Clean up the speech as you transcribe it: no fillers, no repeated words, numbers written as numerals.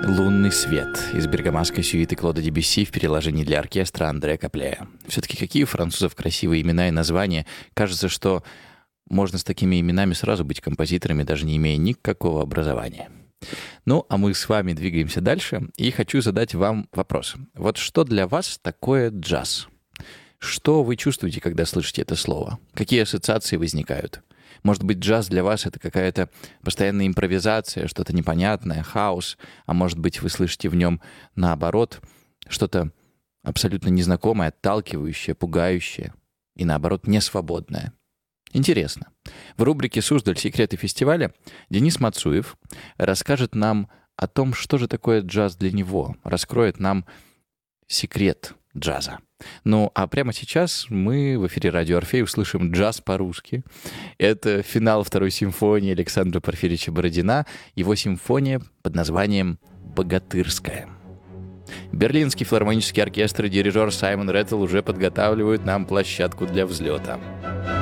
«Лунный свет» из бергамасской сюиты Клода Дебюсси в переложении для оркестра Андре Каплея. Все-таки какие у французов красивые имена и названия. Кажется, что можно с такими именами сразу быть композиторами, даже не имея никакого образования. Ну, а мы с вами двигаемся дальше, и хочу задать вам вопрос. Вот что для вас такое джаз? Что вы чувствуете, когда слышите это слово? Какие ассоциации возникают? Может быть, джаз для вас — это какая-то постоянная импровизация, что-то непонятное, хаос, а может быть, вы слышите в нем, наоборот, что-то абсолютно незнакомое, отталкивающее, пугающее и, наоборот, несвободное. Интересно. В рубрике «Суздаль. Секреты фестиваля» Денис Мацуев расскажет нам о том, что же такое джаз для него, раскроет нам секрет джаза. Ну, а прямо сейчас мы в эфире «Радио Орфей» услышим джаз по-русски. Это финал второй симфонии Александра Порфирьевича Бородина, его симфония под названием «Богатырская». Берлинский филармонический оркестр и дирижер Саймон Реттл уже подготавливают нам площадку для взлета.